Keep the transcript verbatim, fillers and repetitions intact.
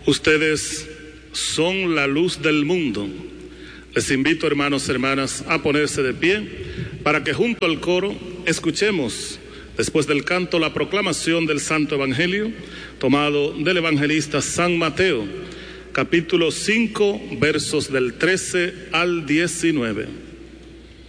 Ustedes son la luz del mundo. Les invito, hermanos y hermanas, a ponerse de pie para que junto al coro escuchemos, después del canto, la proclamación del Santo Evangelio tomado del evangelista San Mateo, capítulo cinco, versos del trece al diecinueve.